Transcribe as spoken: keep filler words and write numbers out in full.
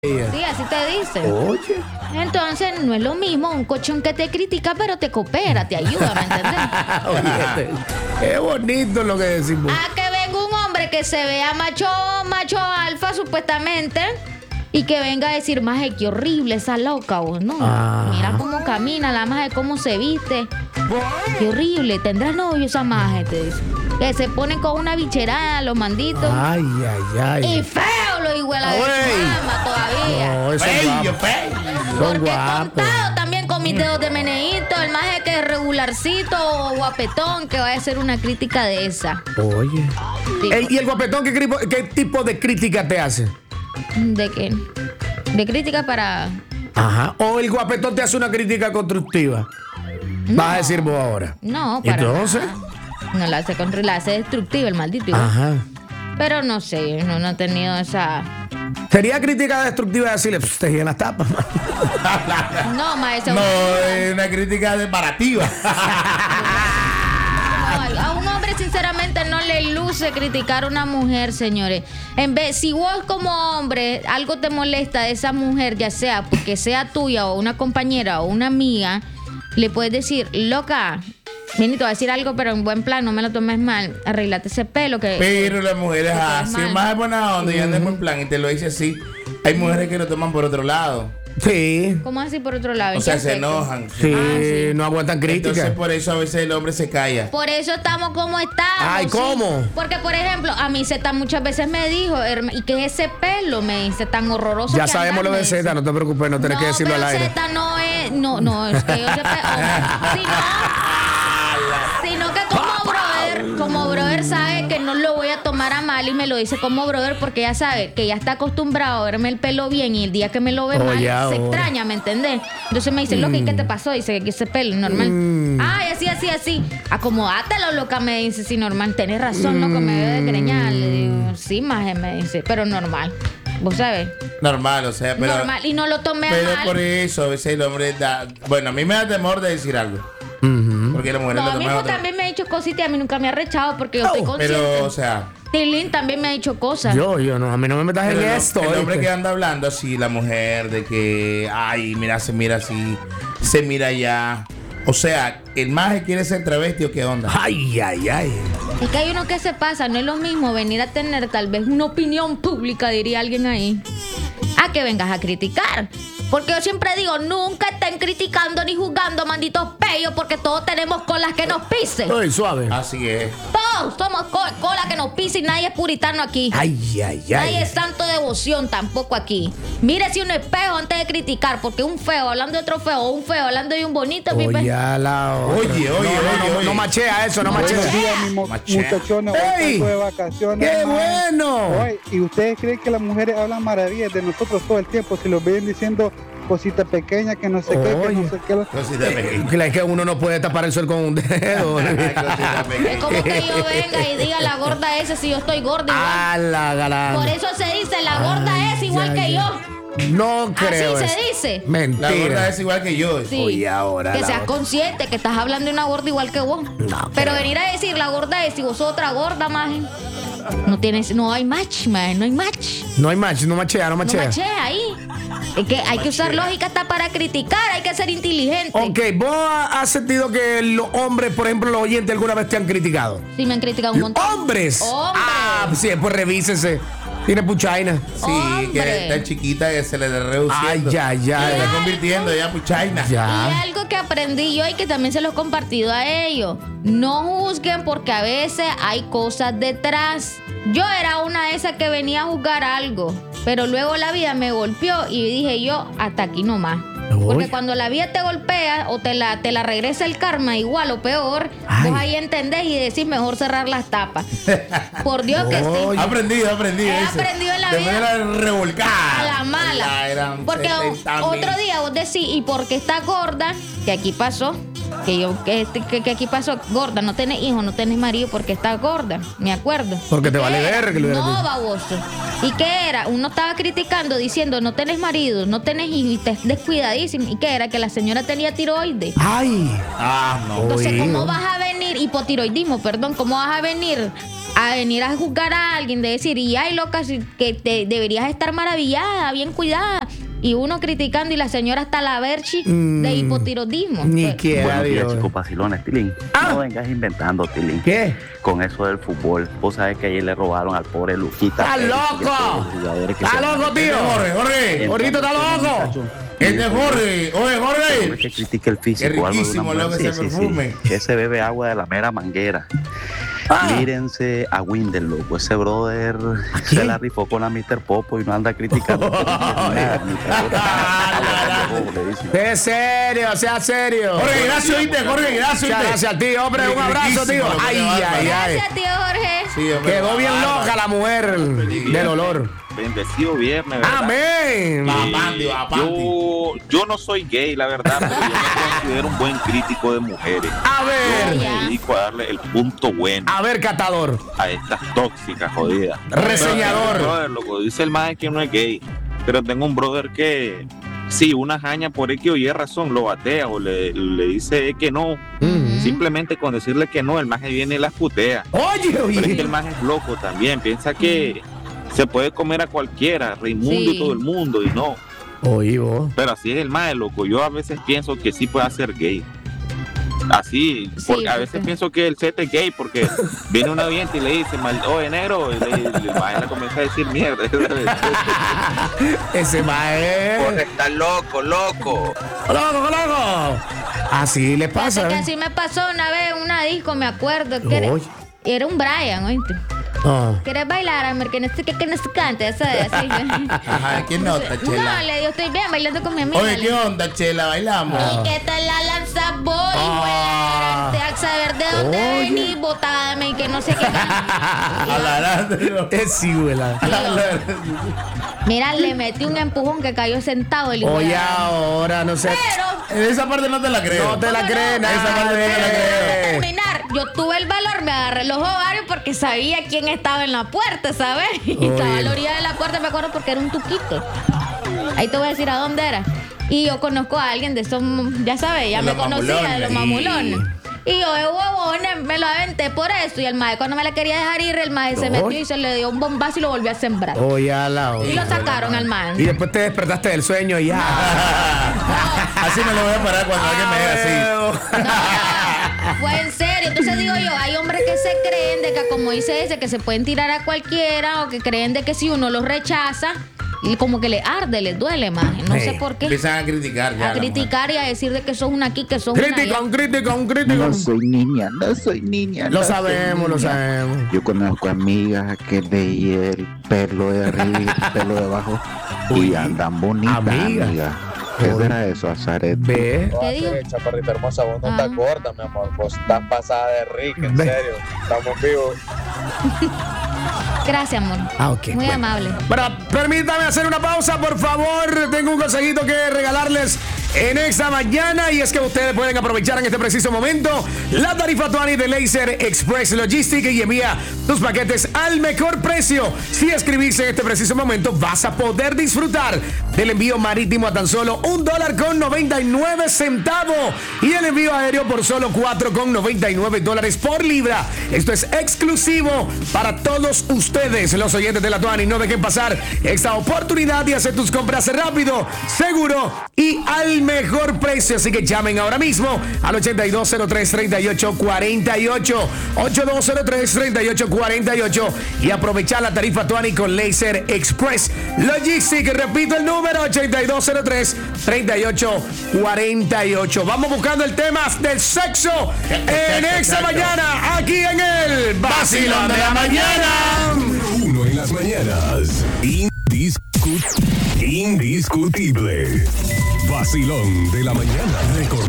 Sí, así te dicen. Oye. Entonces, no es lo mismo un cochón que te critica, pero te coopera, te ayuda, ¿me entiendes? Oye, qué bonito lo que decimos. A que venga un hombre que se vea macho, macho alfa, supuestamente, y que venga a decir, maje, qué horrible esa loca, vos, ¿no? Ah. Mira cómo camina, la maje, cómo se viste. Qué horrible, ¿tendrás novio esa maje? Te dice. Que se pone con una bicherada, los manditos. Ay, ay, ay. Y feo lo igual a Güey. su alma todavía. No, eso es Bello, guapo. bello. Son Porque he guapos. contado también con mis dedos de meneíto, el maje que es regularcito o guapetón, que va a hacer una crítica de esa. Oye. Sí. Ey, ¿y el guapetón qué, gripo- qué tipo de crítica te hace? ¿De qué? De crítica para... Ajá. ¿O el guapetón te hace una crítica constructiva? Vas a decir vos ahora. No, para Entonces. nada. No la hace contra, la hace destructiva el maldito. igual. Ajá. Pero no sé, no, no he tenido esa... Sería crítica destructiva decirle, "Pff, te llenas tapas, man". No, maestro. No, es una crítica separativa. No, a un hombre sinceramente no le luce criticar a una mujer, señores. En vez, si vos como hombre algo te molesta de esa mujer, ya sea porque sea tuya o una compañera o una amiga, le puedes decir, loca, Benito, te voy a decir algo, pero en buen plan, no me lo tomes mal. Arreglate ese pelo que... Pero las mujeres Porque es así, mal. más de buena onda y andan en plan y te lo dice así. Hay mujeres que lo toman por otro lado. Sí. ¿Cómo así por otro lado? O ¿En sea, qué se aspecto? enojan. Sí, Ah, sí. no aguantan críticas. Entonces por eso a veces el hombre se calla. Por eso estamos como estamos. Ay, ¿sí? ¿cómo? Porque, por ejemplo, a mí Zeta muchas veces me dijo, "Herma- ¿y qué es ese pelo?" Me dice, tan horroroso. Ya que sabemos andas", lo me de dice. Z, no te preocupes, no tenés que decirlo al pero aire. Zeta no es, no, no, es que yo siempre, oh, sino, sino que como brother, como brother sabe que no lo voy a tomar a mal y me lo dice como brother porque ya sabe que ya está acostumbrado a verme el pelo bien y el día que me lo ve Oh, mal ya, se oh. extraña, ¿me entendés? Entonces me dice, loca, ¿y qué te pasó? Dice que ese pelo normal. Mm. Ay, así, así, así. Acomodátelo, loca, me dice, sí, normal. Tenés razón, loca, me debe de greñar. Le digo, sí, maje, me dice, pero normal. ¿Vos sabés? Normal, o sea, pero. normal. Y no lo tomé a Pero mal. por eso a veces el hombre da. Bueno, a mí me da temor de decir algo. Ujú. Porque las mujeres No, lo a mí toman mismo otra- también me ha dicho cositas y a mí nunca me ha rechado porque yo estoy Oh, consciente. Pero, o sea. Tilín también me ha dicho cosas. Yo, yo no, a mí no me metas en Pero el, esto. el hombre ¿oíste? que anda hablando así, la mujer, de que, ay, mira, se mira así, se mira allá. O sea, ¿el maje quiere ser travesti o qué onda? Ay, ay, ay. Es que hay uno que se pasa, no es lo mismo venir a tener tal vez una opinión pública, diría alguien ahí, a que vengas a criticar. Porque yo siempre digo, nunca estén criticando ni juzgando, manditos peyos, porque todos tenemos colas que nos pisen. Ay, suave. Así es. Todos somos co- cola que nos pisen y nadie es puritano aquí. Ay, ay, Nadie ay. es santo de devoción tampoco aquí. Mírese un espejo antes de criticar, porque un feo hablando de otro feo, o un feo hablando de un bonito, mi pe- Oye, a la otra. Oye, oye, no, no, oye, no, oye. no machea eso, no Buenos machea. Buenos días, mi mo- Machea. muchachones. Hoy ¡Ey! salgo de vacaciones. ¡Qué mae. bueno! Oye, ¿y ustedes creen que las mujeres hablan maravillas de nosotros todo el tiempo? Si los ven diciendo cositas pequeñas, que no sé qué, que Oye. no sé qué. Cosita pequeña. Que es que uno no puede tapar el sol con un dedo. Cosita Es pequeña. como que yo venga y diga la gorda esa si yo estoy gorda igual. A la galán. Por eso se dice, la gorda Ay, es igual ay, que ay. yo. No creo. Así eso. se dice. Mentira. La gorda es igual que yo. Sí. Oye, ahora que la seas otra. consciente que estás hablando de una gorda igual que vos. No Pero creo. venir a decir la gorda es y vos sos otra gorda, maje. No tienes, no hay match, maje, no hay match. No hay match, no machea, no No machea. machea ahí. Es que hay que usar lógica hasta para criticar, hay que ser inteligente. Ok, ¿vos has sentido que los hombres, por ejemplo, los oyentes alguna vez te han criticado? Sí, me han criticado un montón. ¡Hombres! ¡Hombres! Ah, sí, pues revísese. Tiene puchaina. Sí, Hombre. que está chiquita que se le está reduciendo. Ay, ay, Se ay. está convirtiendo ya puchaina. Y Ya. algo que aprendí yo y que también se los he compartido a ellos. No juzguen porque a veces hay cosas detrás. Yo era una de esas que venía a juzgar algo, pero luego la vida me golpeó y dije yo, hasta aquí nomás. Porque Uy. cuando la vida te golpea o te la, te la regresa el karma igual o peor, Ay. vos ahí entendés y decís mejor cerrar las tapas. Por Dios que sí. Oye. Ha aprendido, ha aprendido. He dice. aprendido en la de vida. manera revolcada. A la mala. Ya eran Porque setenta mil. otro día vos decís, ¿y por qué está gorda? Que aquí pasó. Que yo, que, que, que aquí pasó, gorda, no tenés hijo, no tenés marido porque está gorda, me acuerdo. Porque ¿Y te qué vale era? verga que lo hubieras No, dicho. baboso. ¿Y qué era? Uno estaba criticando, diciendo, no tenés marido, no tenés hijo, y te descuidadísimo. ¿Y qué era? Que la señora tenía tiroides. Ay. Ah, no. Entonces, Oye. ¿cómo vas a venir? Hipotiroidismo, perdón, ¿cómo vas a venir a venir a juzgar a alguien, de decir, y ay, loca, si- que te, deberías estar maravillada, bien cuidada. Y uno criticando y la señora hasta la verchi Mm, de hipotiroidismo. Ni Pues, quiera, Buenos días, Dios. chicos vacilones, Tilín. Ah. No vengas inventando, Tilín. ¿Qué? Con eso del fútbol. Vos sabés que ayer le robaron al pobre Luquita. ¡Está Pérez, loco! que todos los jugadores que ¡Está se- loco, tío! Jorge, Jorge. Gordito, está loco. Muchacho, Este es Jorge. Oye, no es Jorge. que critique el físico. Qué algo de una riquísimo, mujer. loco, ese perfume. Que se bebe agua de la mera manguera. Ah. Mírense a Windel, loco. Ese brother quién? se la rifó con la mister Popo y no anda criticando. Sé serio, sea serio. Jorge, gracias, oíste, Jorge, gracias, Muchas oíste. gracias, tío. Hombre, un abrazo, tío. Riquísimo, loco, Ay, qué ay, bárbaro. ay. Gracias, tío Jorge. Sí, hombre, Quedó bien bárbaro. loca la mujer del olor. Bendecido viernes, ¿verdad? Amén. Va, Pandi, va, Pandi. Yo, yo no soy gay, la verdad, pero yo me considero un buen crítico de mujeres. A Yo ver, Ya. me dedico a darle el punto bueno a ver, catador. a estas tóxicas jodidas. Reseñador. Pero, brother, loco, dice el maestro que no es gay, pero tengo un brother que, sí, una jaña por X o Y razón lo batea o le, le dice que no. Mm. Simplemente con decirle que no, el maje viene y las putea. Oye, Pero es que oye. el maje es loco también, piensa que se puede comer a cualquiera, Raimundo Sí. y todo el mundo, y no. Oye, vos. Pero así es el maje, loco. Yo a veces pienso que sí puede ser gay. Así, Sí, porque a porque- veces pienso que el set es gay porque viene una oyente y le dice, mal, oye, negro, y le, y el maje le comienza a decir mierda. Ese maestro. está loco, loco. Loco, loco. Así le pasa. Que ¿eh? así me pasó una vez en una disco, me acuerdo. Que era, Oye. era un Brian, ¿oíste? Ah. ¿Quieres bailar, amor? Que no sé qué, que no se cante, eso es así. Ajá, ¿qué nota, No, Chela? le digo, estoy bien bailando con mi amiga. Oye, Le- ¿qué onda, Chela? Bailamos. Y que te la lanza boy, Ah. güey. Al saber de dónde Oye. venís, botame y que no sé qué. Alarante. Es sí, güela. Mira, le metí un empujón que cayó sentado el hijo de Oye, la- ahora no sé. Pero Esa parte no te la creo. No te la ¿cómo crees, no? nada. Esa parte no te la Déjame creo. terminar. Yo tuve el valor, me agarré los ovarios porque sabía quién estaba en la puerta, ¿sabes? Y Oye. estaba a la orilla de la puerta, me acuerdo porque era un tuquito. Ahí te voy a decir a dónde era. Y yo conozco a alguien de esos, ya sabes, ya De me los conocía, de mamulones. los mamulones. Y yo de huevona me lo aventé por eso. Y el maestro cuando me la quería dejar ir, el maestro se Oye. metió y se le dio un bombazo y lo volvió a sembrar. Oye, a la Y lo otra. sacaron al man. Y después te despertaste del sueño y ya. Así me lo voy a parar cuando alguien me diga así. No, fue en serio. Entonces digo yo, hay hombres que se creen de que, como dice ese, que se pueden tirar a cualquiera o que creen de que si uno los rechaza, y como que le arde, les duele más. No Sí. sé por qué. Empiezan a criticar ya. A la criticar y a decir de que sos una aquí, que sos una Crítica, allá. un crítico, un crítico. No soy niña, no soy niña. Lo no soy sabemos, lo niña. sabemos. Yo conozco amigas que de el pelo de arriba y el pelo de abajo Uy, y andan bonitas, amiga. amiga. ¿Qué será eso, Azaret? Ve. ¿Qué digo? Chaparrita hermosa, vos no Ah. estás gorda, mi amor. Vos estás pasada de rica, en Ve. serio. Estamos vivos. Gracias, amor. Ah, ok. Muy bueno. amable. Bueno, permítame hacer una pausa, por favor. Tengo un consejito que regalarles en esta mañana y es que ustedes pueden aprovechar en este preciso momento la tarifa Tuani de Laser Express Logistic y envía tus paquetes al mejor precio. Si escribís en este preciso momento, vas a poder disfrutar del envío marítimo a tan solo un dólar con noventa y nueve centavos y el envío aéreo por solo cuatro con noventa y nueve dólares por libra. Esto es exclusivo para todos ustedes, los oyentes de la Tuani. No dejen pasar esta oportunidad de hacer tus compras rápido, seguro y al mejor precio. Así que llamen ahora mismo al ochenta y dos cero tres, treinta y ocho cuarenta y ocho, ochenta y dos cero tres, treinta y ocho cuarenta y ocho y aprovechar la tarifa Tuani con Laser Express Logistic. Repito el número, ochenta y dos cero tres, treinta y ocho cuarenta y ocho. Vamos buscando el tema del sexo en esta mañana, aquí en el Vacilón de la Mañana. Número uno en las mañanas. Indiscut- indiscutible. Vacilón de la mañana. Recordemos.